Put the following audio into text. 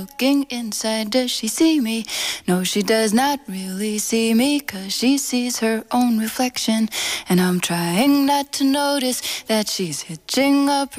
Looking inside, does she see me? No, she does not really see me, 'cause she sees her own reflection. And I'm trying not to notice that she's hitching up